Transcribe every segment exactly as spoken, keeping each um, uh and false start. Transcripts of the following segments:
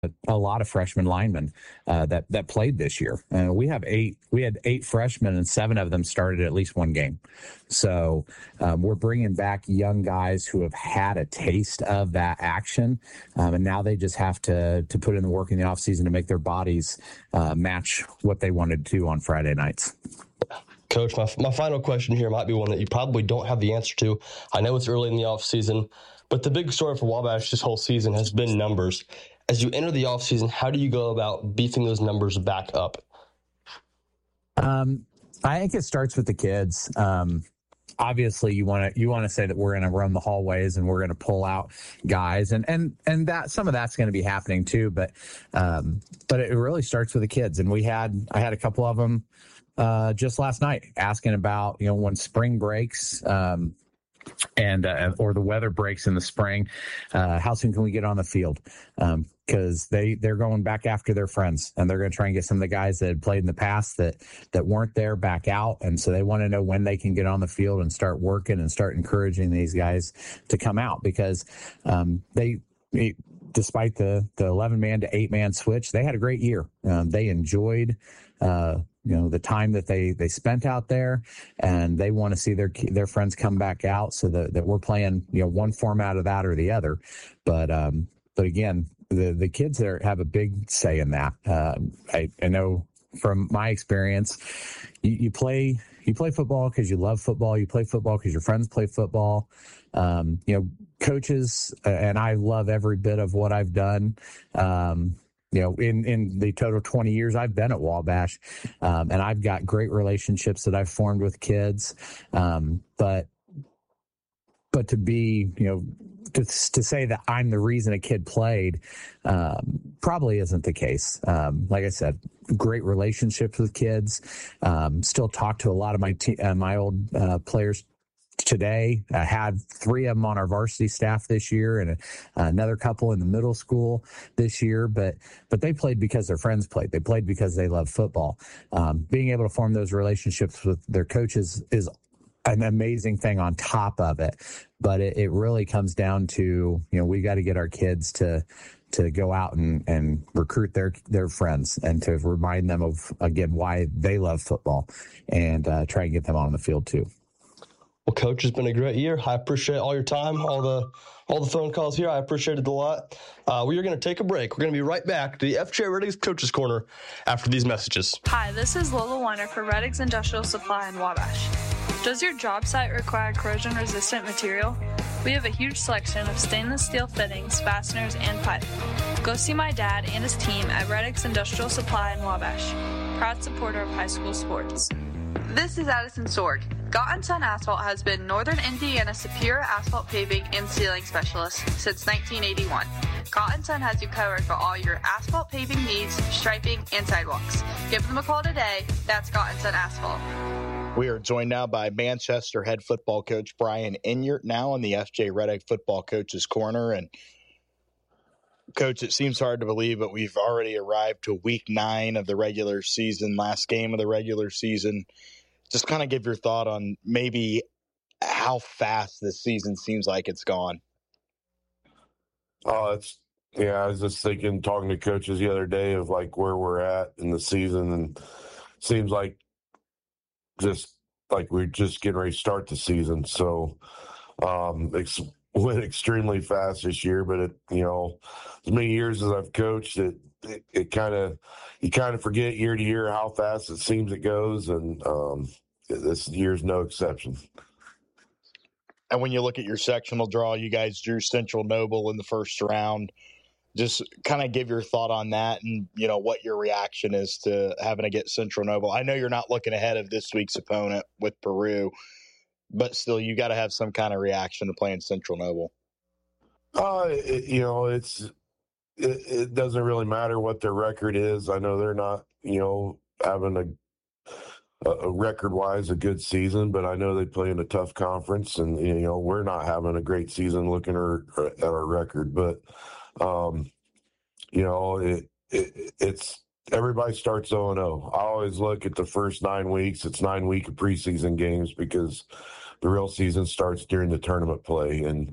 a lot of freshman linemen uh, that that played this year. Uh, we have eight. We had eight freshmen, and seven of them started at least one game. So um, we're bringing back young guys who have had a taste of that action, um, and now they just have to to put in the work in the offseason to make their bodies uh, match what they wanted to do on Friday nights. Coach, my my final question here might be one that you probably don't have the answer to. I know it's early in the offseason, but the big story for Wabash this whole season has been numbers. As you enter the offseason, how do you go about beefing those numbers back up? Um, I think it starts with the kids. Um, obviously, you want to you want to say that we're going to run the hallways and we're going to pull out guys, and and and that some of that's going to be happening too. But um, but it really starts with the kids, and we had I had a couple of them uh, just last night asking about you know when spring breaks. Um, and uh, or the weather breaks in the spring, uh, how soon can we get on the field? Um, because they they're going back after their friends, and they're going to try and get some of the guys that had played in the past that that weren't there back out, and so they want to know when they can get on the field and start working and start encouraging these guys to come out, because um, they. It, despite the the eleven man to eight man switch, they had a great year. Um, they enjoyed uh, you know the time that they they spent out there, and they want to see their their friends come back out, so that, that we're playing you know one format of that or the other. But um, but again, the the kids there have a big say in that. Um, I, I know from my experience, you, you play you play football because you love football. You play football because your friends play football. Um, you know, coaches, uh, and I love every bit of what I've done. Um, you know, in, in the total twenty years I've been at Wabash, um, and I've got great relationships that I've formed with kids. Um, but, but to be, you know, to, to say that I'm the reason a kid played, um, probably isn't the case. Um, like I said, great relationships with kids. Um, still talk to a lot of my te- uh, my old uh, players today. I had three of them on our varsity staff this year, and a, another couple in the middle school this year. But but they played because their friends played. They played because they love football. Um, being able to form those relationships with their coaches is an amazing thing on top of it. But it, it really comes down to, you know, we got to get our kids to to go out and, and recruit their their friends, and to remind them of, again, why they love football, and uh, try and get them on the field too. Well, Coach, it's been a great year. I appreciate all your time, all the all the phone calls here. I appreciate it a lot. Uh, we are going to take a break. We're going to be right back to the F J Redding's Coaches Corner after these messages. Hi, this is Lola Weiner for Redding's Industrial Supply in Wabash. Does your job site require corrosion-resistant material? We have a huge selection of stainless steel fittings, fasteners, and pipe. Go see my dad and his team at Redding's Industrial Supply in Wabash. Proud supporter of high school sports. This is Addison Sorg. Gott and Son Asphalt has been Northern Indiana's superior asphalt paving and sealing specialist since nineteen eighty-one. Gott and Son has you covered for all your asphalt paving needs, striping, and sidewalks. Give them a call today. That's Gott and Son Asphalt. We are joined now by Manchester head football coach Brian Enyart, now in the F J Redding Football Coaches Corner. And Coach, it seems hard to believe, but we've already arrived to week nine of the regular season, last game of the regular season. Just kind of give your thought on maybe how fast this season seems like it's gone. Oh, it's yeah. I was just thinking, talking to coaches the other day of like where we're at in the season, and seems like just like we're just getting ready to start the season. So um, it's went extremely fast this year, but it, you know, as many years as I've coached, it it, it kind of you kind of forget year to year how fast it seems it goes, and um, this year's no exception. And when you look at your sectional draw, you guys drew Central Noble in the first round. Just kind of give your thought on that, and, you know, what your reaction is to having to get Central Noble. I know you're not looking ahead of this week's opponent with Peru, but still you got to have some kind of reaction to playing Central Noble. Uh, it, you know, it's it, it doesn't really matter what their record is. I know they're not, you know, having a a record-wise a good season, but I know they play in a tough conference, and, you know, we're not having a great season looking at our, at our record. But, um, you know, it, it it's everybody starts oh and oh. I always look at the first nine weeks. It's nine week of preseason games, because the real season starts during the tournament play. And,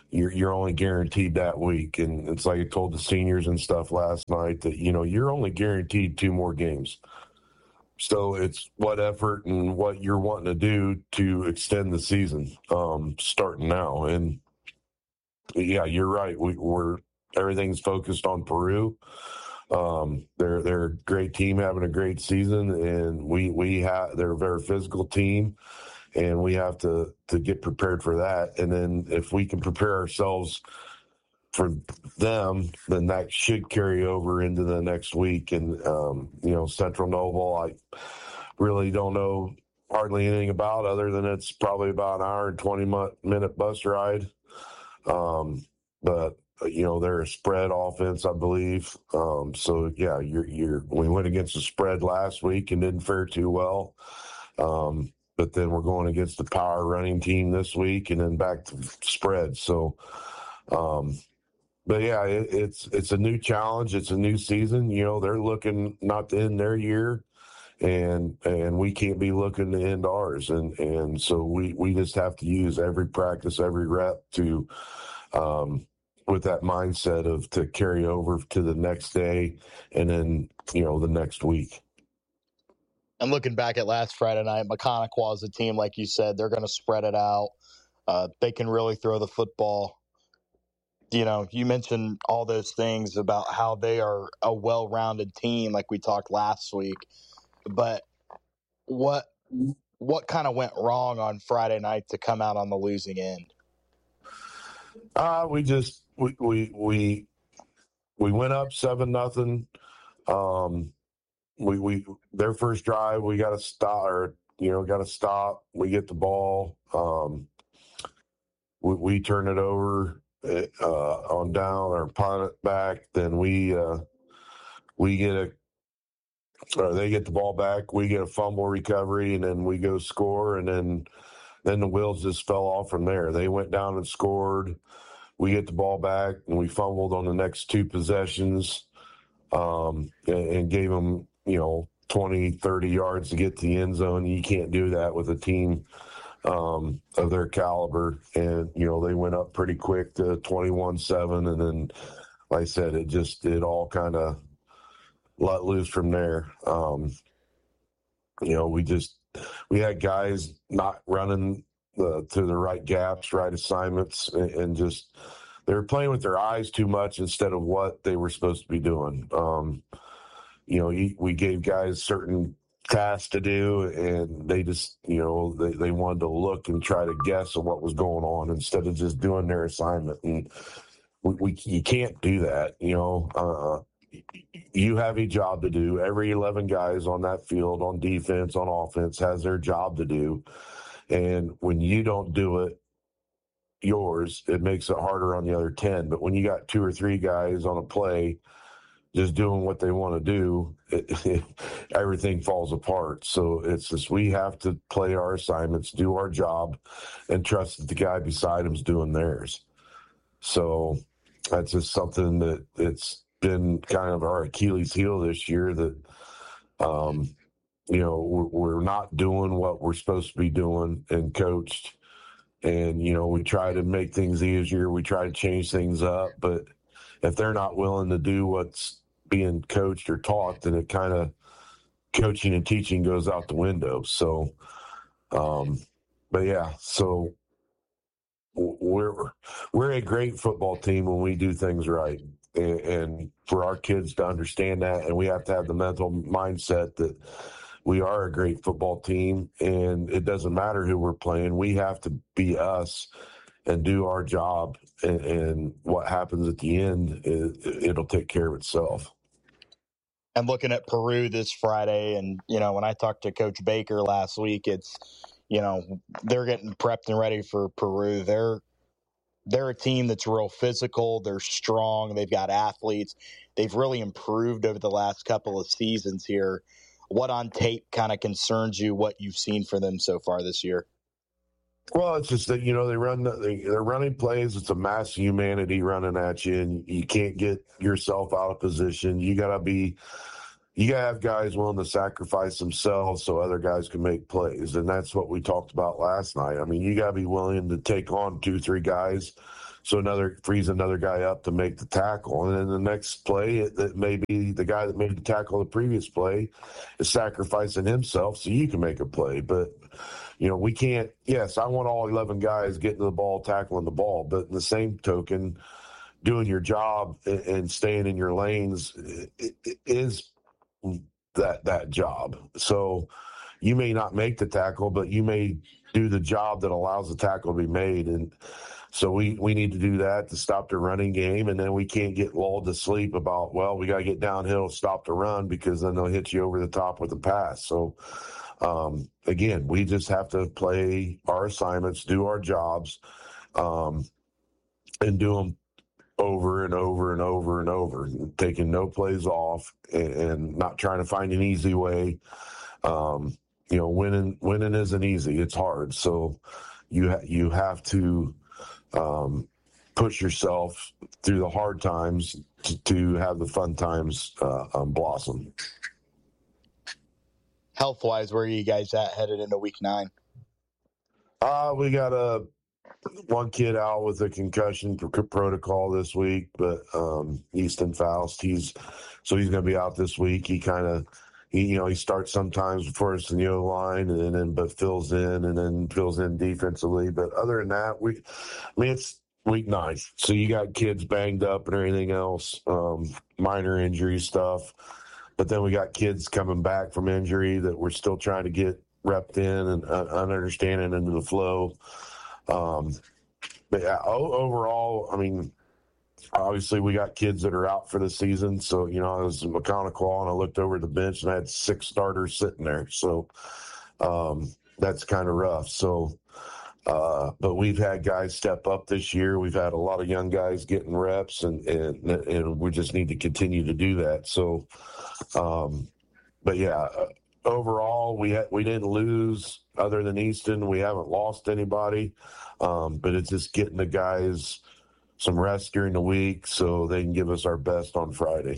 you're you're only guaranteed that week. And it's like I told the seniors and stuff last night that, you know, you're only guaranteed two more games. So it's what effort and what you're wanting to do to extend the season, um, starting now. And yeah, you're right. We, we're everything's focused on Peru. Um, they're they're a great team, having a great season, and we we have they're a very physical team, and we have to to get prepared for that. And then if we can prepare ourselves for them, then that should carry over into the next week. And um, you know, Central Noble, I really don't know hardly anything about, other than it's probably about an hour and twenty minute bus ride. Um, but you know, they're a spread offense, I believe. Um, so yeah, you're you're we went against the spread last week and didn't fare too well. Um, but then we're going against the power running team this week, and then back to spread. So, um, but yeah, it, it's it's a new challenge. It's a new season. You know, they're looking not to end their year, and and we can't be looking to end ours. And and so we we just have to use every practice, every rep to, um, with that mindset of to carry over to the next day, and then you know the next week. And looking back at last Friday night, Maconic is a team, like you said, they're going to spread it out. Uh, they can really throw the football. You know, you mentioned all those things about how they are a well-rounded team, like we talked last week. But what what kind of went wrong on Friday night to come out on the losing end? Uh, we just we we we, we went up seven nothing. Um, we we their first drive, we got to stop, or you know, got to stop. We get the ball. Um, we, we turn it over uh, on down or punt it back. Then we uh, we get a or they get the ball back. We get a fumble recovery, and then we go score, and then then the wheels just fell off from there. They went down and scored. We get the ball back, and we fumbled on the next two possessions, um, and, and gave them, you know, twenty, thirty yards to get to the end zone. You can't do that with a team um, of their caliber. And, you know, they went up pretty quick to twenty-one seven. And then, like I said, it just, it all kind of let loose from there. Um, you know, we just, we had guys not running the, to the right gaps, right assignments, and, and just, they were playing with their eyes too much instead of what they were supposed to be doing. Um, you know, we gave guys certain tasks to do, and they just, you know, they, they wanted to look and try to guess at what was going on instead of just doing their assignment. And we, we you can't do that. You know, uh, you have a job to do. Every eleven guys on that field, on defense, on offense, has their job to do. And when you don't do it, yours, it makes it harder on the other ten. But when you got two or three guys on a play just doing what they want to do, it, it, everything falls apart. So it's just, we have to play our assignments, do our job, and trust that the guy beside him is doing theirs. So that's just something that it's been kind of our Achilles heel this year, that, um, you know, we're, we're not doing what we're supposed to be doing and coached. And, you know, we try to make things easier. We try to change things up. But if they're not willing to do what's being coached or taught, then it kind of, coaching and teaching goes out the window. So, um, but yeah, so we're, we're a great football team when we do things right. And, and for our kids to understand that, and we have to have the mental mindset that we are a great football team, and it doesn't matter who we're playing. We have to be us and do our job, and, and what happens at the end, it, it'll take care of itself. And looking at Peru this Friday, and, you know, when I talked to Coach Baker last week, it's, you know, they're getting prepped and ready for Peru. They're, they're a team that's real physical. They're strong. They've got athletes. They've really improved over the last couple of seasons here. What on tape kind of concerns you, what you've seen for them so far this year? Well, it's just that, you know, they run, they, they're running plays. It's a mass of humanity running at you, and you can't get yourself out of position. You got to be, you got to have guys willing to sacrifice themselves so other guys can make plays. And that's what we talked about last night. I mean, you got to be willing to take on two, three guys So another frees another guy up to make the tackle. And then the next play, it, it may be the guy that made the tackle the previous play is sacrificing himself so you can make a play. But, you know, we can't, yes, I want all eleven guys getting to the ball, tackling the ball. But in the same token, doing your job and, and staying in your lanes it, it is that, that job. So you may not make the tackle, but you may do the job that allows the tackle to be made. And so we, we need to do that to stop the running game. And then we can't get lulled to sleep about, well, we got to get downhill, stop the run, because then they'll hit you over the top with a pass. So, um, again, we just have to play our assignments, do our jobs, um, and do them over and over and over and over, taking no plays off and, and not trying to find an easy way. Um, you know, winning, winning isn't easy. It's hard. So you, ha- you have to, um, push yourself through the hard times to, to have the fun times, uh, um, blossom. Health wise, where are you guys at headed into week nine? Uh, we got a one kid out with a concussion pr- protocol this week, but um, Easton Faust, he's so he's going to be out this week. He kind of, he you know, he starts sometimes first in the O line, and then but fills in and then fills in defensively. But other than that, we, I mean, it's week nine, so you got kids banged up and everything else, um, minor injury stuff. But then we got kids coming back from injury that we're still trying to get repped in and uh, understanding into the flow. Um, but yeah, o- overall, I mean, obviously we got kids that are out for the season. So, you know, I was in McConnell and I looked over the bench and I had six starters sitting there. So, um, that's kind of rough. So, uh, but we've had guys step up this year. We've had a lot of young guys getting reps, and, and, and we just need to continue to do that. So, um, but yeah, uh, overall, we ha- we didn't lose other than Easton. We haven't lost anybody, um, but it's just getting the guys some rest during the week so they can give us our best on Friday.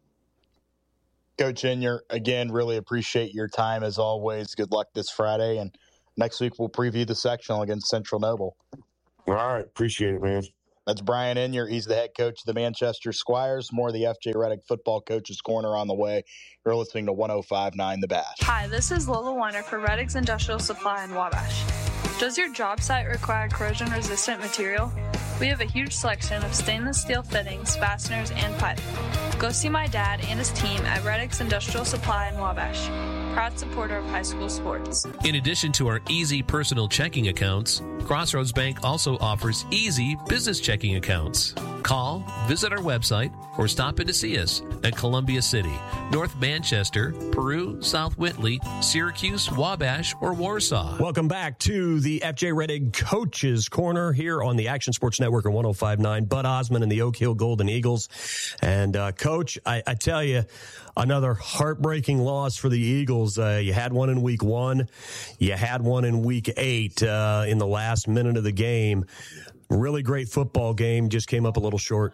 Coach Inyart, again, really appreciate your time as always. Good luck this Friday, and next week we'll preview the sectional against Central Noble. All right, appreciate it, man. That's Brian Inyart. He's the head coach of the Manchester Squires. More of the F J Reddick Football Coaches Corner on the way. You're listening to one oh five point nine The Bash. Hi, this is Lola Weiner for Reddick's Industrial Supply in Wabash. Does your job site require corrosion-resistant material? We have a huge selection of stainless steel fittings, fasteners, and pipe. Go see my dad and his team at Reddick's Industrial Supply in Wabash. Proud supporter of high school sports. In addition to our easy personal checking accounts, Crossroads Bank also offers easy business checking accounts. Call, visit our website, or stop in to see us at Columbia City, North Manchester, Peru, South Whitley, Syracuse, Wabash, or Warsaw. Welcome back to the F J Reddick Coaches Corner here on the Action Sports Network on one oh five point nine. Bud Osmond and the Oak Hill Golden Eagles. And, uh, Coach, I, I tell you, another heartbreaking loss for the Eagles. Uh, you had one in week one. You had one in week eight uh, in the last minute of the game. Really great football game. Just came up a little short.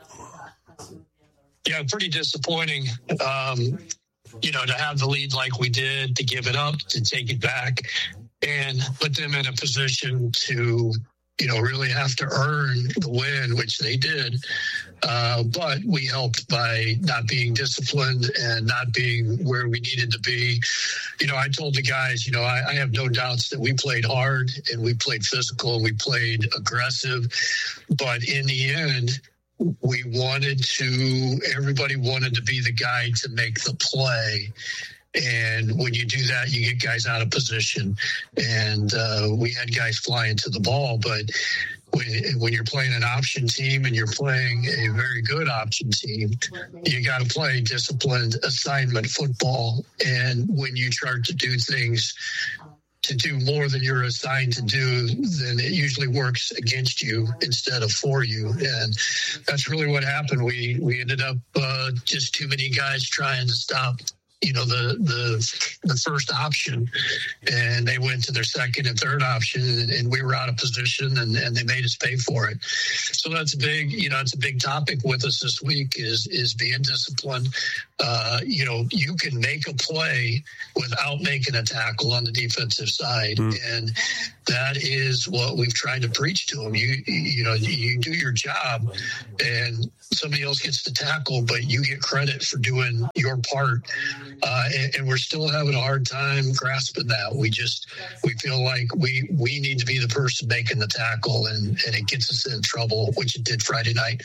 Yeah, pretty disappointing. Um, you know, to have the lead like we did, to give it up, to take it back, and put them in a position to, you know, really have to earn the win, which they did. Uh, but we helped by not being disciplined and not being where we needed to be. You know, I told the guys, you know, I, I have no doubts that we played hard and we played physical and we played aggressive. But in the end, we wanted to, everybody wanted to be the guy to make the play. And when you do that, you get guys out of position. And uh, we had guys flying to the ball. But when, when you're playing an option team and you're playing a very good option team, you got to play disciplined assignment football. And when you start to do things to do more than you're assigned to do, then it usually works against you instead of for you. And that's really what happened. We we ended up uh, just too many guys trying to stop you know, the the the first option, and they went to their second and third option, and, and we were out of position, and, and they made us pay for it. So that's a big, you know, it's a big topic with us this week is is being disciplined. Uh, you know, you can make a play without making a tackle on the defensive side, mm. and that is what we've tried to preach to them. You you know, you do your job, and somebody else gets the tackle, but you get credit for doing your part. Uh, and, and we're still having a hard time grasping that. We just we feel like we we need to be the person making the tackle, and, and it gets us in trouble, which it did Friday night.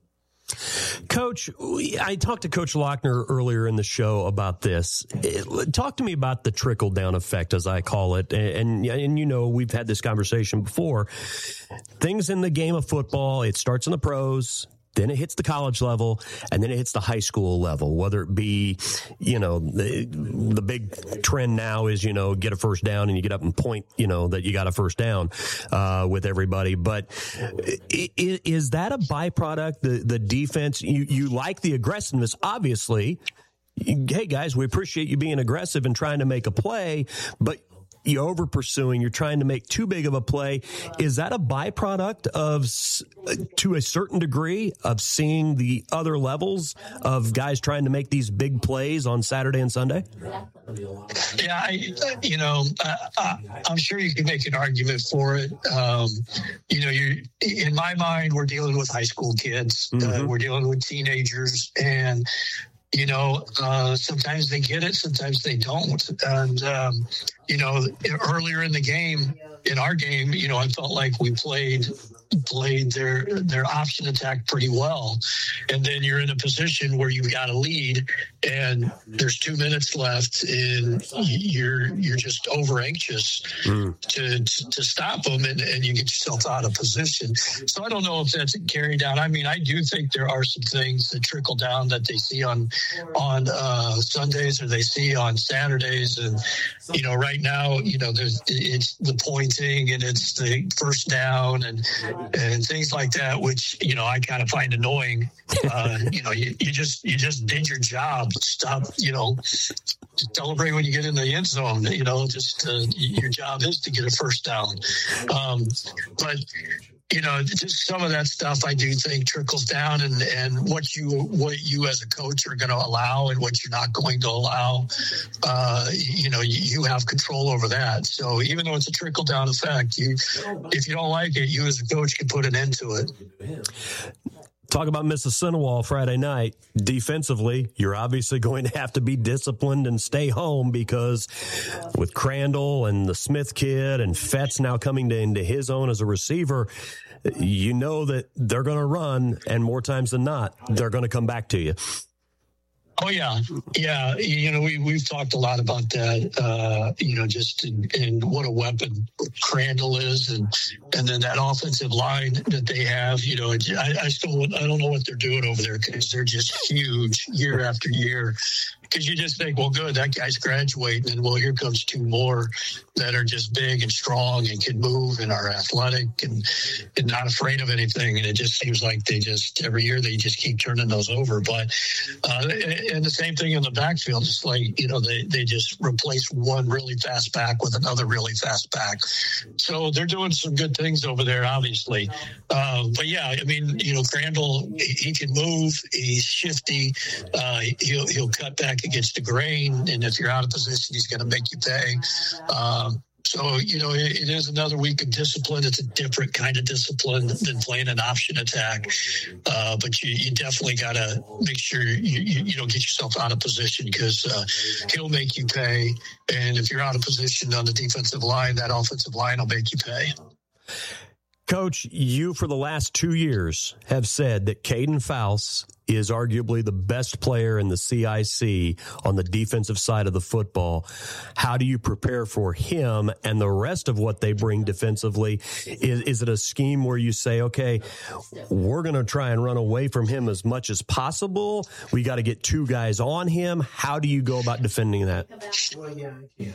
Coach, I talked to Coach Lochner earlier in the show about this. Talk to me about the trickle-down effect, as I call it. And, and, and, you know, we've had this conversation before. Things in the game of football, it starts in the pros, then it hits the college level, and then it hits the high school level, whether it be, you know, the, the big trend now is, you know, get a first down and you get up and point, you know, that you got a first down uh, with everybody. But is, is that a byproduct, the, the defense? You, you like the aggressiveness, obviously. Hey, guys, we appreciate you being aggressive and trying to make a play, but you're over pursuing, you're trying to make too big of a play. Is that a byproduct of, to a certain degree, of seeing the other levels of guys trying to make these big plays on Saturday and Sunday? Yeah, I, you know, I, I'm sure you can make an argument for it. Um, you know, you in my mind, we're dealing with high school kids. Mm-hmm. Uh, we're dealing with teenagers, and you know, uh, sometimes they get it, sometimes they don't. And, um, you know, earlier in the game, in our game, you know, I felt like we played played their their option attack pretty well. And then you're in a position where you've got a lead and there's two minutes left and you're you're just over anxious mm. to, to to stop them, and, and you get yourself out of position. So I don't know if that's carried down. I mean, I do think there are some things that trickle down that they see on on uh, Sundays or they see on Saturdays. And, you know, right now, you know, there's it's the pointing and it's the first down and and things like that, which, you know, I kind of find annoying. Uh, you know, you, you just you just did your job. Stop, you know, celebrate when you get in the end zone. You know, just uh, your job is to get a first down. Um, but you know, just some of that stuff I do think trickles down, and, and what you what you as a coach are going to allow and what you're not going to allow. Uh, you know, you, you have control over that. So even though it's a trickle down effect, you if you don't like it, you as a coach can put an end to it. Talk about Mississinawa Friday night. Defensively, you're obviously going to have to be disciplined and stay home, because with Crandall and the Smith kid and Fetz now coming to, into his own as a receiver, you know that they're going to run, and more times than not, they're going to come back to you. Oh, yeah. Yeah. You know, we, we've talked a lot about that, uh, you know, just in, in what a weapon Crandall is, and, and then that offensive line that they have. You know, I, I still I don't know what they're doing over there, because they're just huge year after year. Because you just think, well, good, that guy's graduating, and well, here comes two more that are just big and strong and can move and are athletic and, and not afraid of anything. And it just seems like they just every year they just keep turning those over. But uh, and the same thing in the backfield, just like, you know, they they just replace one really fast back with another really fast back. So they're doing some good things over there, obviously. Uh, but yeah, I mean, you know, Crandall, he can move, he's shifty, uh, he'll he'll cut back against the grain, and if you're out of position, he's going to make you pay. Um, so, you know, it, it is another week of discipline. It's a different kind of discipline than playing an option attack. Uh, but you, you definitely got to make sure you, you, you don't get yourself out of position, because uh, he'll make you pay. And if you're out of position on the defensive line, that offensive line will make you pay. Coach, you for the last two years have said that Caden Faust is arguably the best player in the C I C on the defensive side of the football. How do you prepare for him and the rest of what they bring defensively? Is, is it a scheme where you say, okay, we're going to try and run away from him as much as possible? We got to get two guys on him. How do you go about defending that?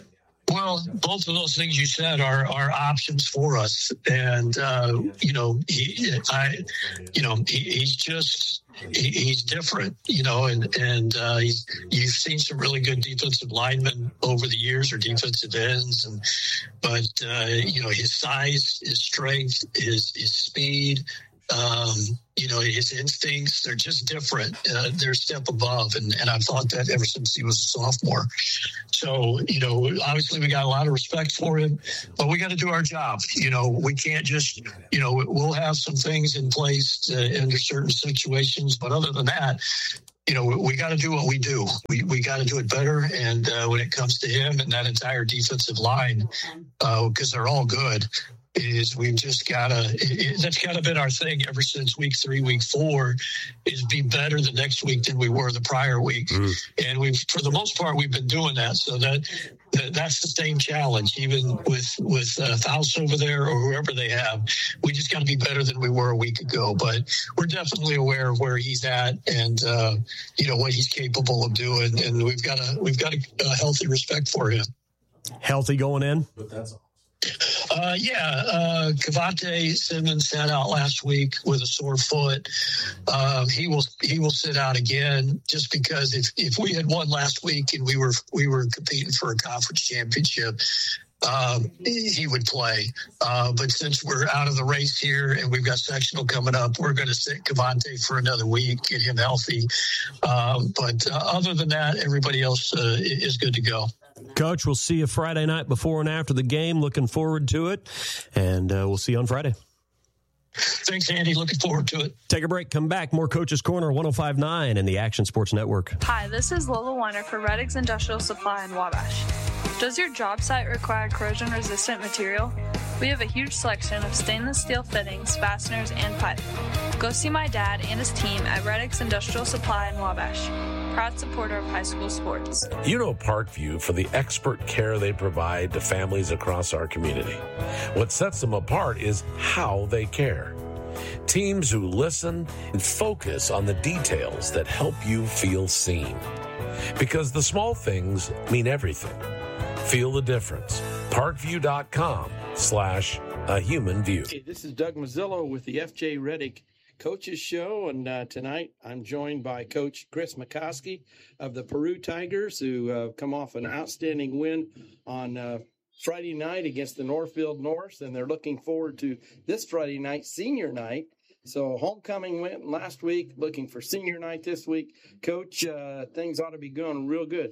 Well, both of those things you said are are options for us, and uh, you know, he, I, you know, he, he's just he, he's different, you know, and and uh, he's, you've seen some really good defensive linemen over the years, or defensive ends, and but uh, you know, his size, his strength, his his speed. Um, you know, his instincts, they're just different. Uh, they're a step above. And, and I've thought that ever since he was a sophomore. So, you know, obviously we got a lot of respect for him, but we got to do our job. You know, we can't just, you know, we'll have some things in place uh, under certain situations. But other than that, you know, we, we got to do what we do. We we got to do it better. And uh, when it comes to him and that entire defensive line, because uh, they're all good, is we've just got to, that's kind of been our thing ever since week three, week four, is be better the next week than we were the prior week. Mm. And we've, for the most part, we've been doing that. So that, that that's the same challenge, even with, with uh, Faust over there or whoever they have. We just got to be better than we were a week ago. But we're definitely aware of where he's at and, uh, you know, what he's capable of doing. And we've got a, we've got a, a healthy respect for him. Healthy going in? But that's all. Uh, yeah, uh, Kavontae Simmons sat out last week with a sore foot. Um, he will he will sit out again, just because if, if we had won last week and we were we were competing for a conference championship, um, he would play. Uh, but since we're out of the race here and we've got sectional coming up, we're going to sit Kavontae for another week, get him healthy. Um, but uh, other than that, everybody else uh, is good to go. Coach, we'll see you Friday night before and after the game. Looking forward to it. And uh, we'll see you on Friday. Thanks, Andy. Looking forward to it. Take a break. Come back. More Coach's Corner, one oh five point nine and the Action Sports Network. Hi, this is Lola Weiner for Redding's Industrial Supply in Wabash. Does your job site require corrosion-resistant material? We have a huge selection of stainless steel fittings, fasteners, and pipe. Go see my dad and his team at Redding's Industrial Supply in Wabash. Proud supporter of high school sports. You know Parkview for the expert care they provide to families across our community. What sets them apart is how they care. Teams who listen and focus on the details that help you feel seen. Because the small things mean everything. Feel the difference. Parkview.com slash a human view. Hey, this is Doug Mazzillo with the F J Reddick Coaches Show, and uh, tonight I'm joined by Coach Chris McCoskey of the Peru Tigers, who uh, come off an outstanding win on uh, Friday night against the Northfield North, and they're looking forward to this Friday night, senior night. So homecoming went last week, looking for senior night this week. Coach, uh, things ought to be going real good.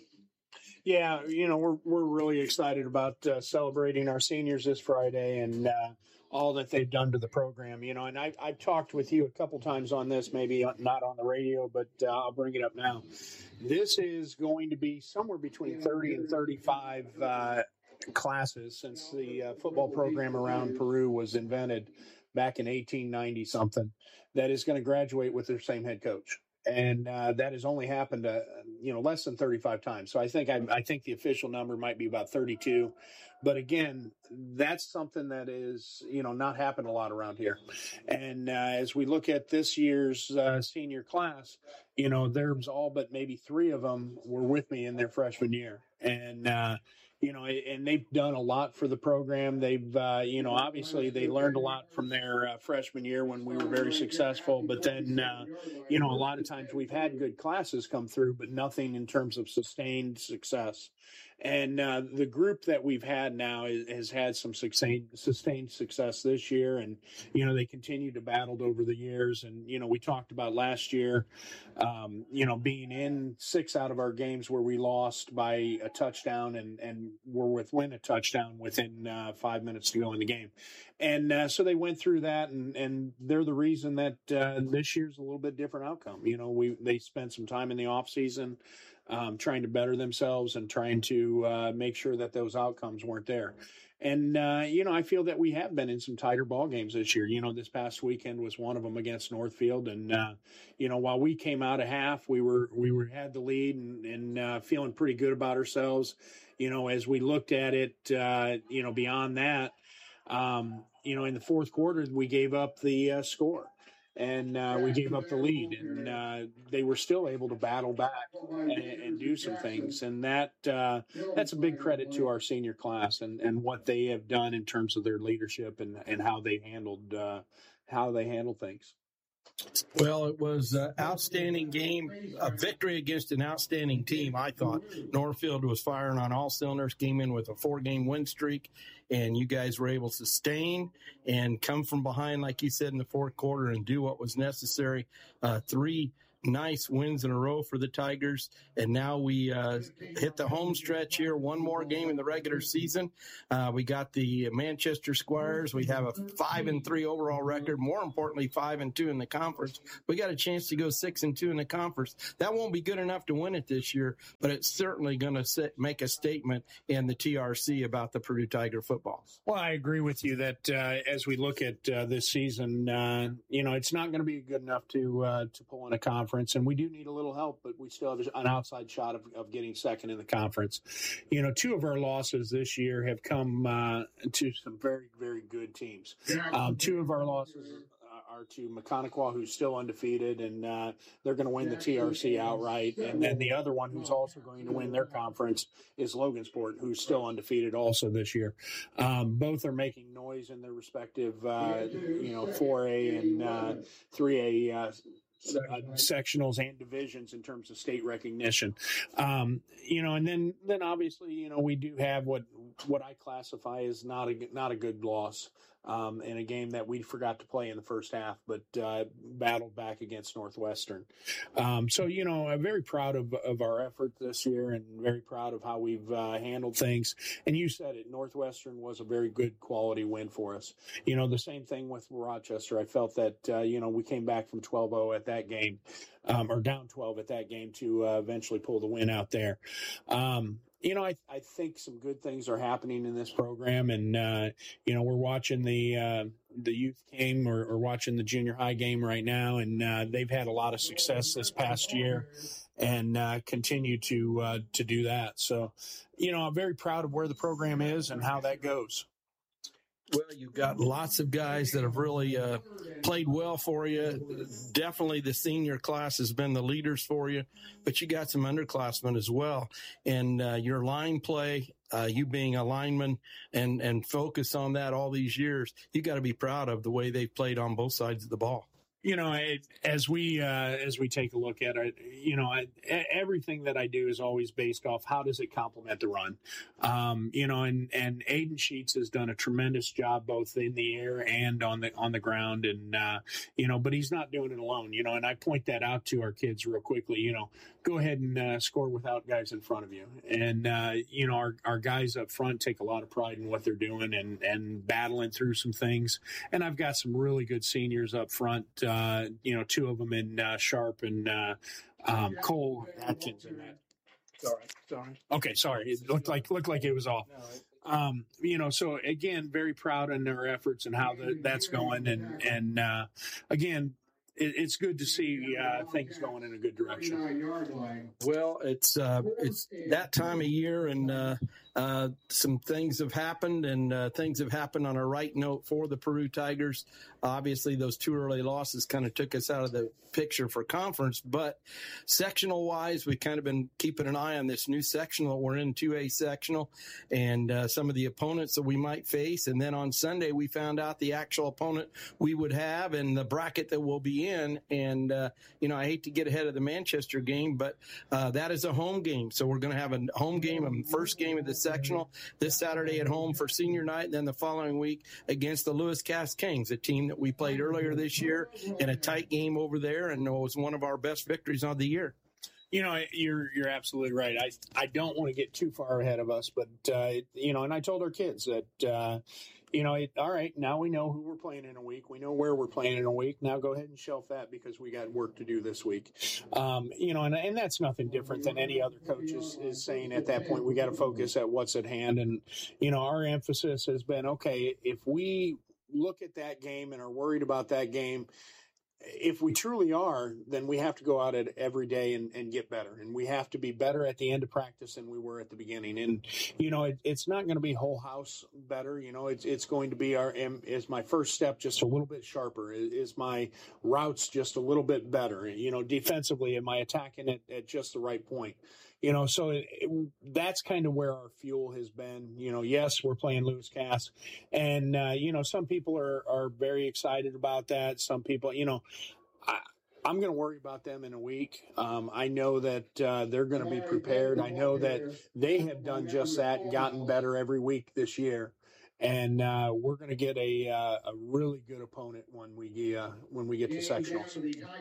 Yeah, you know, we're we're really excited about uh, celebrating our seniors this Friday and uh, all that they've done to the program. You know, and I've, I've talked with you a couple times on this, maybe not on the radio, but uh, I'll bring it up now. This is going to be somewhere between thirty and thirty-five uh, classes since the uh, football program around Peru was invented back in eighteen ninety something that is going to graduate with their same head coach. And uh, that has only happened, uh, you know, less than thirty-five times. So I think I, I think the official number might be about thirty-two. But again, that's something that is, you know, not happened a lot around here. And uh, as we look at this year's uh, senior class, you know, there's all but maybe three of them were with me in their freshman year. And, uh, you know, and they've done a lot for the program. They've, uh, you know, obviously they learned a lot from their uh, freshman year when we were very successful. But then, uh, you know, a lot of times we've had good classes come through, but nothing in terms of sustained success. And uh, the group that we've had now is, has had some sustained, sustained success this year. And, you know, they continue to battle over the years. And, you know, we talked about last year, um, you know, being in six out of our games where we lost by a touchdown and, and were within a touchdown within uh, five minutes to go in the game. And uh, so they went through that, and, and they're the reason that uh, this year's a little bit different outcome. You know, we they spent some time in the off season um, trying to better themselves and trying to uh, make sure that those outcomes weren't there. And, uh, you know, I feel that we have been in some tighter ball games this year. You know, this past weekend was one of them against Northfield. And, uh, you know, while we came out of half, we were we were had the lead and, and uh, feeling pretty good about ourselves. You know, as we looked at it, uh, you know, beyond that, um, you know, in the fourth quarter, we gave up the uh, score. and uh, we gave up the lead, and uh, they were still able to battle back and, and do some things. And that uh, that's a big credit to our senior class and, and what they have done in terms of their leadership and, and how they handled uh, how they handled things. Well, it was an outstanding game, a victory against an outstanding team, I thought. Northfield was firing on all cylinders, came in with a four-game win streak, and you guys were able to sustain and come from behind, like you said, in the fourth quarter and do what was necessary. Uh, three nice wins in a row for the Tigers, and now we uh, hit the home stretch here. One more game in the regular season. Uh, we got the Manchester Squires. We have a five and three overall record. More importantly, five and two in the conference. We got a chance to go six and two in the conference. That won't be good enough to win it this year, but it's certainly going to make a statement in the T R C about the Purdue Tiger football. Well, I agree with you that uh, as we look at uh, this season, uh, you know, it's not going to be good enough to uh, to pull in a conference. And we do need a little help, but we still have an outside shot of, of getting second in the conference. You know, two of our losses this year have come uh, to some very, very good teams. Um, two of our losses are to McConaughey, who's still undefeated, and uh, they're going to win the T R C outright. And then the other one who's also going to win their conference is Logansport, who's still undefeated also this year. Um, both are making noise in their respective, uh, you know, four A and uh, three A uh, Uh, sectionals and divisions in terms of state recognition. Um, you know, and then, then obviously, you know, we do have what, what I classify as not a, not a good loss um, in a game that we forgot to play in the first half, but uh, battled back against Northwestern. Um, so, you know, I'm very proud of, of our effort this year and very proud of how we've uh, handled things. And you said it, Northwestern was a very good quality win for us. You know, the same thing with Rochester. I felt that, uh, you know, we came back from twelve oh at that game, um, or down twelve at that game to uh, eventually pull the win out there. Um, You know, I, I think some good things are happening in this program, and uh, you know, we're watching the uh, the youth game or, or watching the junior high game right now, and uh, they've had a lot of success this past year, and uh, continue to uh, to do that. So, you know, I'm very proud of where the program is and how that goes. Well, you've got lots of guys that have really uh, played well for you. Definitely the senior class has been the leaders for you, but you got some underclassmen as well. And uh, your line play, uh, you being a lineman and, and focus on that all these years, you got to be proud of the way they've played on both sides of the ball. You know, I, as we uh, as we take a look at it, you know, I, everything that I do is always based off how does it complement the run. Um, you know, and, and Aiden Sheets has done a tremendous job both in the air and on the on the ground, and uh, you know, but he's not doing it alone. You know, and I point that out to our kids real quickly. You know, go ahead and uh, score without guys in front of you, and uh, you know, our our guys up front take a lot of pride in what they're doing and and battling through some things. And I've got some really good seniors up front. Uh, Uh, you know, two of them in uh, Sharp and uh, um, Cole Atkins in that. Sorry, sorry. Okay, sorry. It looked like looked like it was off. Um, you know, so again, very proud in their efforts and how the, that's going, and and uh, again, it, it's good to see uh, things going in a good direction. Well, it's uh, it's that time of year, and uh, uh, some things have happened, and uh, things have happened on a right note for the Purdue Tigers. Obviously, those two early losses kind of took us out of the picture for conference, but sectional-wise, we've kind of been keeping an eye on this new sectional. We're in two A sectional, and uh, some of the opponents that we might face. And then on Sunday, we found out the actual opponent we would have and the bracket that we'll be in. And, uh, you know, I hate to get ahead of the Manchester game, but uh, that is a home game. So we're going to have a home game, a first game of the sectional this Saturday at home for senior night, and then the following week against the Lewis Cass Kings, a team that we played earlier this year in a tight game over there, and it was one of our best victories of the year. You know, you're you're absolutely right. I I don't want to get too far ahead of us, but uh, you know, and I told our kids that uh, you know, it, all right, now we know who we're playing in a week. We know where we're playing in a week. Now go ahead and shelf that because we got work to do this week. Um, you know, and and that's nothing different than any other coach is, is saying at that point. We got to focus at what's at hand, and you know, our emphasis has been okay. If we look at that game and are worried about that game, if we truly are, then we have to go out at every day and, and get better. And we have to be better at the end of practice than we were at the beginning. And, you know, it, it's not going to be whole house better. You know, it's, it's going to be our, is my first step just a little bit sharper? Is, is my routes just a little bit better? You know, defensively, am I attacking it at just the right point? You know, so it, it, that's kind of where our fuel has been. You know, yes, we're playing Lewis Cass. And, uh, you know, some people are, are very excited about that. Some people, you know, I, I'm going to worry about them in a week. Um, I know that uh, they're going to be prepared. I know that they have done just that and gotten better every week this year. And uh, we're going to get a uh, a really good opponent when we uh, when we get to sectionals.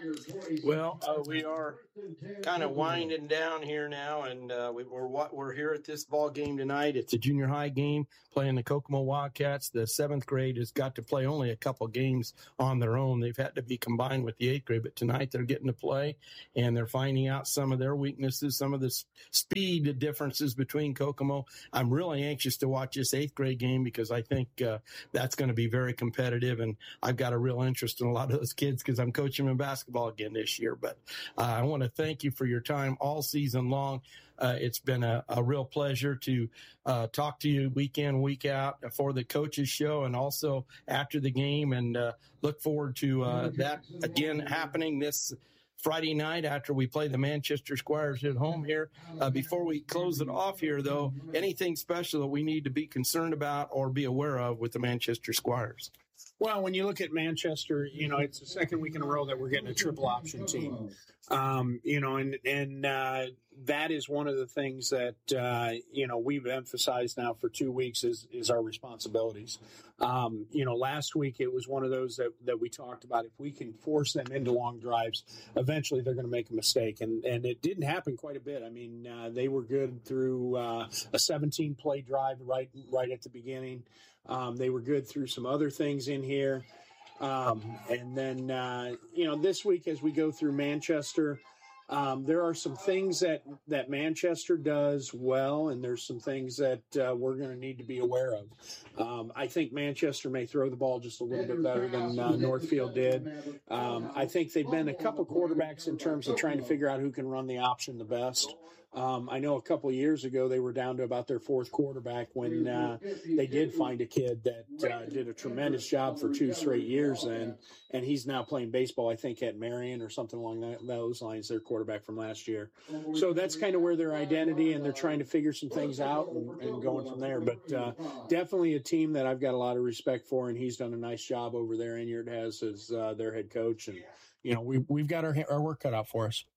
Well, uh, we are kind of winding down here now, and uh, we, we're we're here at this ball game tonight. It's a junior high game playing the Kokomo Wildcats. The seventh grade has got to play only a couple games on their own. They've had to be combined with the eighth grade, but tonight they're getting to play, and they're finding out some of their weaknesses, some of the speed differences between Kokomo. I'm really anxious to watch this eighth grade game because I think uh, that's going to be very competitive, and I've got a real interest in a lot of those kids because I'm coaching them in basketball again this year. But uh, I want to thank you for your time all season long. Uh, it's been a, a real pleasure to uh, talk to you week in, week out for the coaches show and also after the game, and uh, look forward to uh, that again happening this Friday night after we play the Manchester Squires at home here. Uh, before we close it off here, though, anything special that we need to be concerned about or be aware of with the Manchester Squires? Well, when you look at Manchester, you know, it's the second week in a row that we're getting a triple option team. Um, you know, and, and, uh, that is one of the things that, uh, you know, we've emphasized now for two weeks is, is our responsibilities. Um, you know, last week it was one of those that, that we talked about. If we can force them into long drives, eventually they're going to make a mistake. And, and it didn't happen quite a bit. I mean, uh, they were good through, uh, a seventeen play drive right, right at the beginning. Um, they were good through some other things in here. Um, and then, uh, you know, this week as we go through Manchester, um, there are some things that, that Manchester does well, and there's some things that uh, we're going to need to be aware of. Um, I think Manchester may throw the ball just a little bit better than uh, Northfield did. Um, I think they've been a couple quarterbacks in terms of trying to figure out who can run the option the best. Um, I know a couple of years ago they were down to about their fourth quarterback when uh, they did find a kid that uh, did a tremendous job for two straight years then, and he's now playing baseball, I think, at Marion or something along that, those lines, their quarterback from last year. So that's kind of where their identity, and they're trying to figure some things out and, and going from there. But uh, definitely a team that I've got a lot of respect for, and he's done a nice job over there. Inyard has as uh, their head coach, and, you know, we, we've got our, our work cut out for us.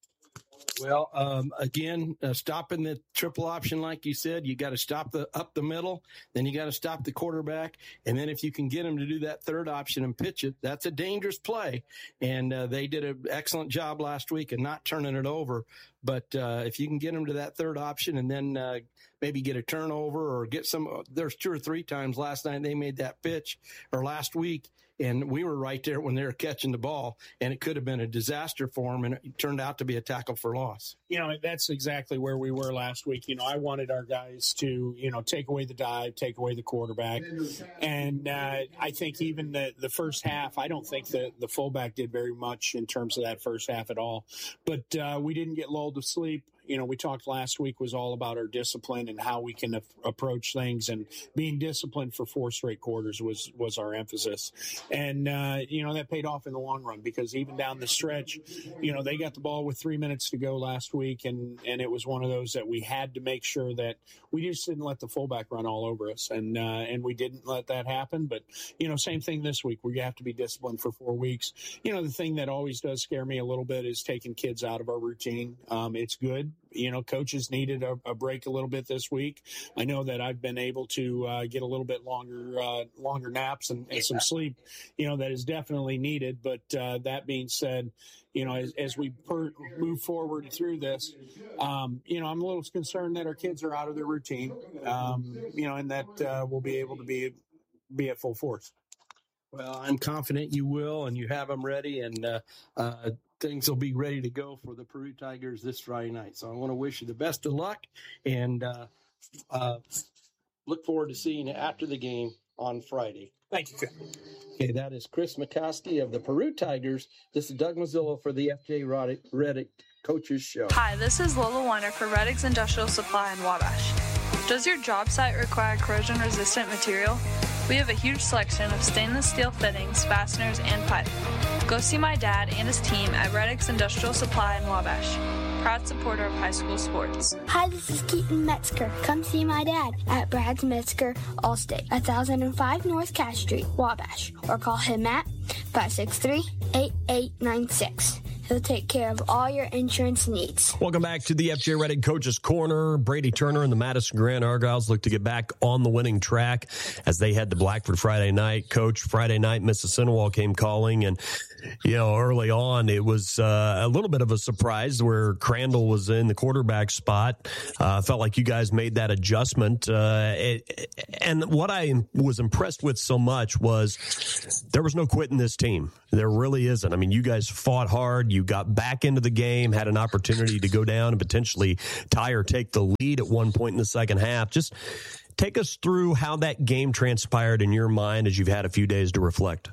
Well, um, again, uh, stopping the triple option, like you said, you got to stop the up the middle, then you got to stop the quarterback, and then if you can get them to do that third option and pitch it, that's a dangerous play. And uh, they did an excellent job last week in not turning it over. But uh, if you can get them to that third option and then uh, maybe get a turnover or get some, there's two or three times last night they made that pitch, or last week, and we were right there when they were catching the ball, and it could have been a disaster for them, and it turned out to be a tackle for loss. You know, that's exactly where we were last week. You know, I wanted our guys to, you know, take away the dive, take away the quarterback. And uh, I think even the, the first half, I don't think the, the fullback did very much in terms of that first half at all. But uh, we didn't get lulled to sleep. You know, we talked last week was all about our discipline and how we can a- approach things, and being disciplined for four straight quarters was, was our emphasis. And, uh, you know, that paid off in the long run, because even down the stretch, you know, they got the ball with three minutes to go last week. And, and it was one of those that we had to make sure that we just didn't let the fullback run all over us. And, uh, and we didn't let that happen. But, you know, same thing this week. We have to be disciplined for four weeks. You know, the thing that always does scare me a little bit is taking kids out of our routine. Um, it's good. You know, coaches needed a, a break a little bit this week. I know that I've been able to uh, get a little bit longer, uh, longer naps and, and some sleep, you know, that is definitely needed. But uh, that being said, you know, as, as we per- move forward through this, um, you know, I'm a little concerned that our kids are out of their routine, um, you know, and that uh, we'll be able to be, be at full force. Well, I'm confident you will, and you have them ready, and uh, uh, things will be ready to go for the Peru Tigers this Friday night. So I want to wish you the best of luck, and uh, uh, look forward to seeing you after the game on Friday. Thank you. Okay, that is Chris McCoskey of the Peru Tigers. This is Doug Mazzillo for the F J Reddick Coaches Show. Hi, this is Lola Warner for Reddick's Industrial Supply in Wabash. Does your job site require corrosion-resistant material? We have a huge selection of stainless steel fittings, fasteners, and pipe. Go see my dad and his team at Reddick's Industrial Supply in Wabash. Proud supporter of high school sports. Hi, this is Keaton Metzger. Come see my dad at Brad's Metzger Allstate, one thousand five North Cash Street, Wabash, or call him at five six three, eight eight nine six. He'll take care of all your insurance needs. Welcome back to the F J Reddick Coaches Corner. Brady Turner and the Madison Grand Argyles look to get back on the winning track as they head to Blackford Friday night. Coach, Friday night, Mississinawa came calling, and you know, early on, it was uh, a little bit of a surprise where Crandall was in the quarterback spot. Uh, felt like you guys made that adjustment. Uh, it, and what I was impressed with so much was there was no quitting this team. There really isn't. I mean, you guys fought hard. You got back into the game, had an opportunity to go down and potentially tie or take the lead at one point in the second half. Just take us through how that game transpired in your mind as you've had a few days to reflect.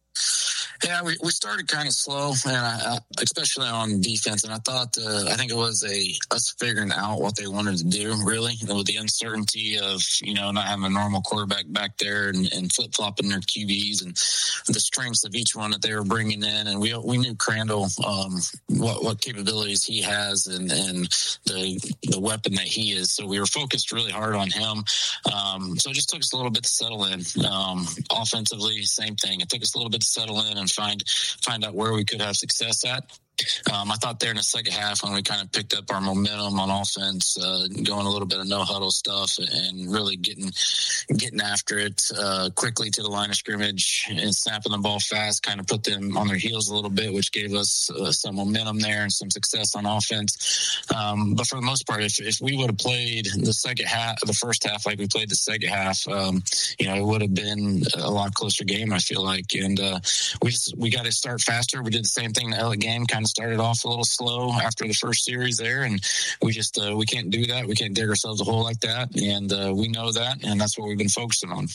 Yeah, we, we started kind of slow, and I, especially on defense. And I thought, uh, I think it was a us figuring out what they wanted to do, really, with the uncertainty of, you know, not having a normal quarterback back there and, and flip flopping their Q Bs and the strengths of each one that they were bringing in. And we we knew Crandall, um, what what capabilities he has and, and the the weapon that he is. So we were focused really hard on him. Um, so it just took us a little bit to settle in. Um, offensively, same thing. It took us a little bit to settle in and find find out where we could have success at. Um, I thought there in the second half when we kind of picked up our momentum on offense, uh, going a little bit of no huddle stuff and really getting getting after it uh, quickly to the line of scrimmage and snapping the ball fast, kind of put them on their heels a little bit, which gave us uh, some momentum there and some success on offense. Um, but for the most part, if, if we would have played the second half, the first half like we played the second half, um, you know, it would have been a lot closer game, I feel like. And uh, we just, we got to start faster. We did the same thing in the L A game, kind of started off a little slow after the first series there, and we just uh, we can't do that. We can't dig ourselves a hole like that, and uh, we know that, and that's what we've been focusing on.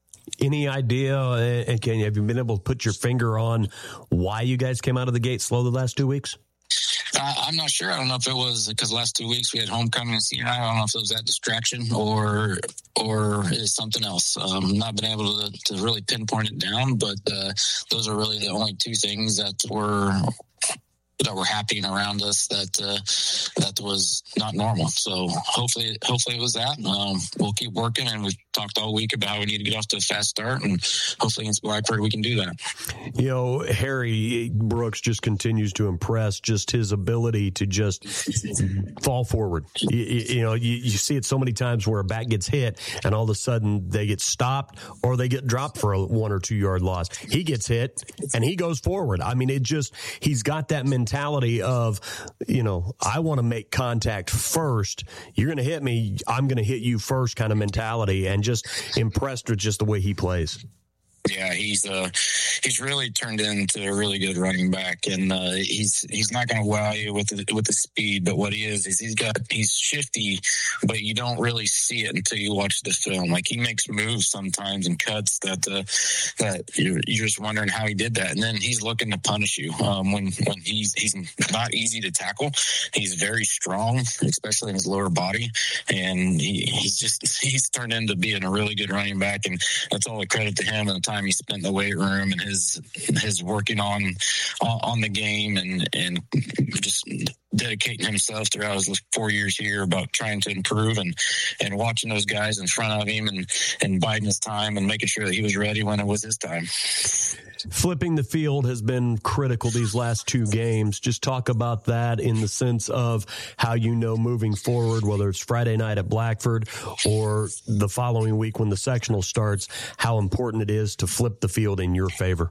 Any idea, and can you have you been able to put your finger on why you guys came out of the gate slow the last two weeks? Uh, I'm not sure. I don't know if it was because last two weeks we had homecoming and senior night. I don't know if it was that distraction or or it's something else. Um, not been able to, to really pinpoint it down, but uh, those are really the only two things that were that were happening around us that uh, that was not normal. So hopefully, hopefully it was that. Um, we'll keep working, and we've talked all week about how we need to get off to a fast start, and hopefully against Blackford we can do that. You know, Harry Brooks just continues to impress. Just his ability to just fall forward. You, you know, you, you see it so many times where a back gets hit, and all of a sudden they get stopped or they get dropped for a one or two yard loss. He gets hit and he goes forward. I mean, it just he's got that mentality. mentality of, you know, I want to make contact first. You're going to hit me. I'm going to hit you first kind of mentality, and just impressed with just the way he plays. Yeah, he's uh he's really turned into a really good running back, and uh, he's he's not going to wow you with the, with the speed, but what he is is he's got he's shifty, but you don't really see it until you watch the film. Like he makes moves sometimes and cuts that uh, that you're, you're just wondering how he did that, and then he's looking to punish you um, when when he's he's not easy to tackle. He's very strong, especially in his lower body, and he, he's just he's turned into being a really good running back, and that's all the credit to him and the time he spent in the weight room and his his working on on the game and and just dedicating himself throughout his four years here about trying to improve and and watching those guys in front of him and and biding his time and making sure that he was ready when it was his time. Flipping the field has been critical these last two games. Just talk about that in the sense of how you know moving forward, whether it's Friday night at Blackford or the following week when the sectional starts, how important it is to flip the field in your favor.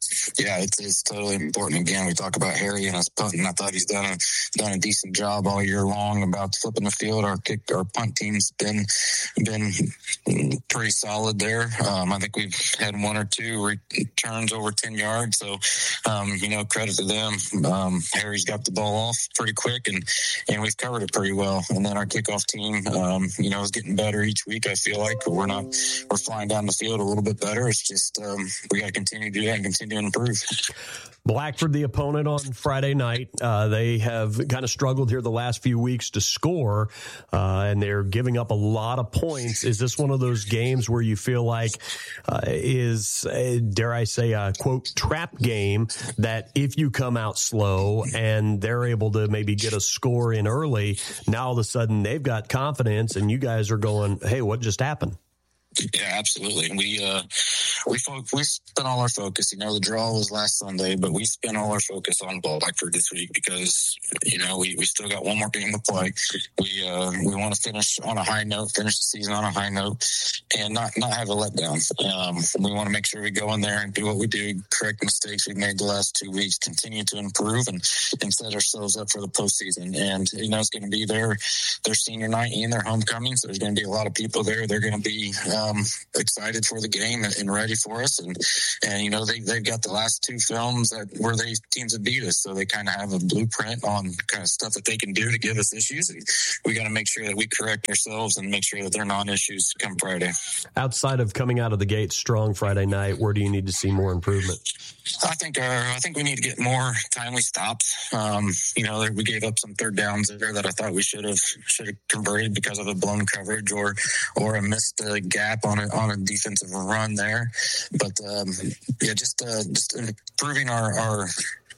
yeah, it's, it's totally important. Again, we talk about Harry and his punting. I thought he's done a done a decent job all year long about flipping the field. Our kick, our punt team's been been pretty solid there. Um, I think we've had one or two returns over ten yards. So, um, you know, credit to them. Um, Harry's got the ball off pretty quick, and and we've covered it pretty well. And then our kickoff team, um, you know, is getting better each week. I feel like we're not we're flying down the field a little bit better. It's just um, we got to continue to do that and continue to improve. Blackford, the opponent on Friday night, uh, they have kind of struggled here the last few weeks to score, uh, and they're giving up a lot of points. Is this one of those games where you feel like uh, is, uh, dare I say, a, quote, trap game that if you come out slow and they're able to maybe get a score in early, now all of a sudden they've got confidence and you guys are going, hey, what just happened? Yeah, absolutely. We uh, we fo- we spent all our focus. You know, the draw was last Sunday, but we spent all our focus on Blackford this week because you know we, we still got one more game to play. We uh, we want to finish on a high note, finish the season on a high note, and not not have a letdown. Um, we want to make sure we go in there and do what we do, correct mistakes we've made the last two weeks, continue to improve, and, and set ourselves up for the postseason. And you know, it's going to be their their senior night and their homecoming, so there's going to be a lot of people there. They're going to be um, Um, excited for the game and, and ready for us. And, and you know, they, they've got the last two films that where they teams have beat us. So they kind of have a blueprint on kind of stuff that they can do to give us issues. And we got to make sure that we correct ourselves and make sure that they're non-issues come Friday. Outside of coming out of the gate strong Friday night, where do you need to see more improvement? I think uh, I think we need to get more timely stops. Um, you know, we gave up some third downs there that I thought we should have should have converted because of a blown coverage or or a missed uh, gap on a on a defensive run there. But um, yeah, just uh, just improving our our.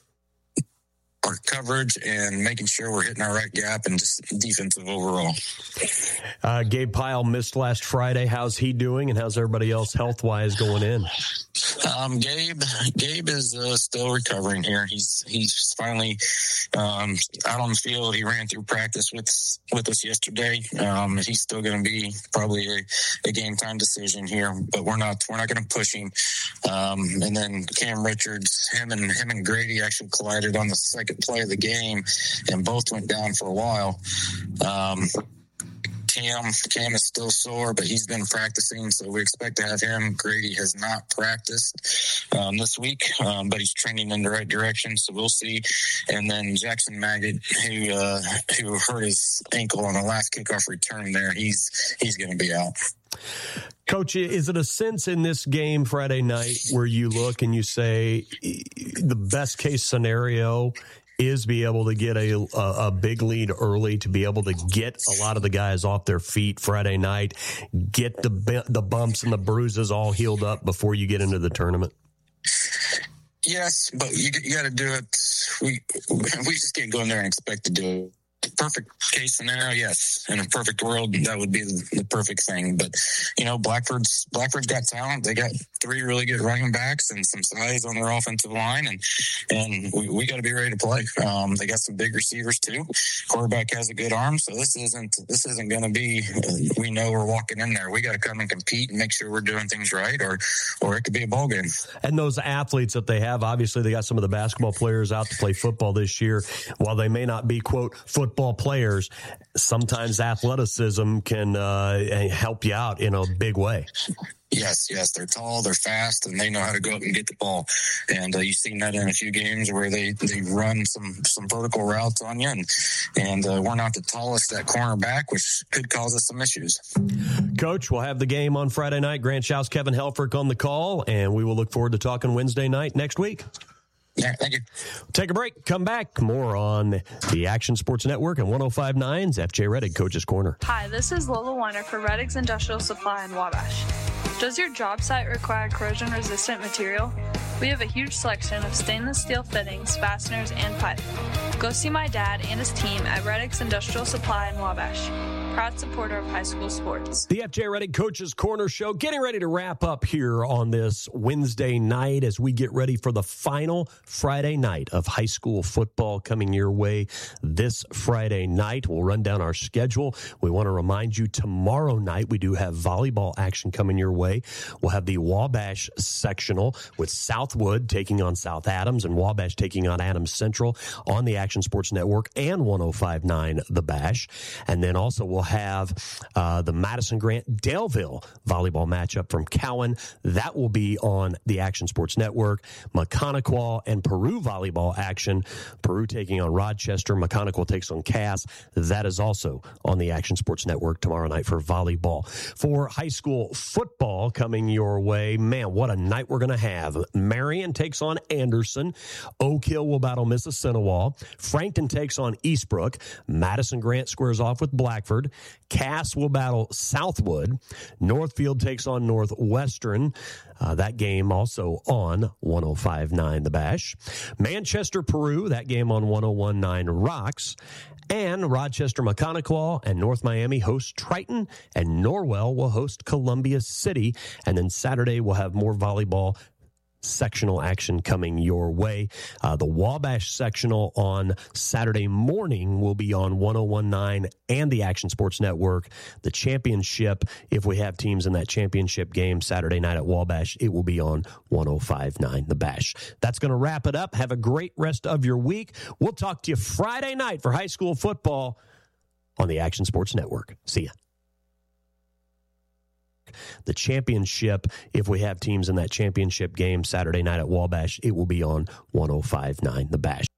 our coverage and making sure we're hitting our right gap and just defensive overall. Uh, Gabe Pyle missed last Friday. How's he doing, and how's everybody else health-wise going in? Um, Gabe, Gabe is uh, still recovering here. He's he's finally um, out on the field. He ran through practice with with us yesterday. Um, he's still going to be probably a, a game time decision here, but we're not we're not going to push him. Um, and then Cam Richards, him and him and Grady actually collided on the second play of the game, and both went down for a while. Um, Cam, Cam is still sore, but he's been practicing, so we expect to have him. Grady has not practiced um, this week, um, but he's trending in the right direction, so we'll see. And then Jackson Maggot, who uh, who hurt his ankle on the last kickoff return there, he's he's going to be out. Coach, is it a sense in this game Friday night where you look and you say the best case scenario is be able to get a, a a big lead early to be able to get a lot of the guys off their feet Friday night, get the the bumps and the bruises all healed up before you get into the tournament? Yes, but you, you got to do it. We we just can't go in there and expect to do it. Perfect case scenario, yes. In a perfect world, that would be the, the perfect thing. But you know, Blackford's Blackford's got talent. They got three really good running backs and some size on their offensive line, and and we, we got to be ready to play. Um, they got some big receivers too. Quarterback has a good arm, so this isn't this isn't going to be. Uh, we know we're walking in there. We got to come and compete and make sure we're doing things right, or or it could be a ball game. And those athletes that they have, obviously, they got some of the basketball players out to play football this year. While they may not be quote football football players, sometimes athleticism can uh, help you out in a big way. Yes, yes, they're tall, they're fast, and they know how to go up and get the ball. And uh, you've seen that in a few games where they, they run some, some vertical routes on you, and and uh, we're not the tallest at cornerback, which could cause us some issues. Coach, we'll have the game on Friday night. Grant Schaus, Kevin Helfrich on the call, and we will look forward to talking Wednesday night next week. Yeah, thank you. Take a break. Come back. More on the Action Sports Network and one oh five point nine's F J Rettig Coach's Corner. Hi, this is Lola Weiner for Rettig's Industrial Supply in Wabash. Does your job site require corrosion-resistant material? We have a huge selection of stainless steel fittings, fasteners, and pipe. Go see my dad and his team at Rettig's Industrial Supply in Wabash. proud supporter of high school sports. The F J Redding Coaches Corner Show getting ready to wrap up here on this Wednesday night as we get ready for the final Friday night of high school football coming your way this Friday night. We'll run down our schedule. We want to remind you tomorrow night we do have volleyball action coming your way. We'll have the Wabash sectional with Southwood taking on South Adams and Wabash taking on Adams Central on the Action Sports Network and one oh five point nine The Bash. And then also we'll have uh, the Madison Grant Daleville volleyball matchup from Cowan. That will be on the Action Sports Network. Mechanical and Peru volleyball action. Peru taking on Rochester. Mechanical takes on Cass. That is also on the Action Sports Network tomorrow night for volleyball. For high school football coming your way, man, what a night we're going to have. Marion takes on Anderson. Oak Hill will battle Mississinawa. Frankton takes on Eastbrook. Madison Grant squares off with Blackford. Cass will battle Southwood. Northfield takes on Northwestern. Uh, that game also on one oh five point nine The Bash. Manchester, Peru, that game on one oh one point nine Rocks. And Rochester Mechanical and North Miami host Triton, and Norwell will host Columbia City. And then Saturday we'll have more volleyball sectional action coming your way. Uh, the Wabash sectional on Saturday morning will be on one oh one point nine and the Action Sports Network. The championship, if we have teams in that championship game Saturday night at Wabash, it will be on one oh five point nine The Bash. That's going to wrap it up. Have a great rest of your week. We'll talk to you Friday night for high school football on the Action Sports Network. See ya. The championship, if we have teams in that championship game Saturday night at Wabash, it will be on one oh five point nine The Bash.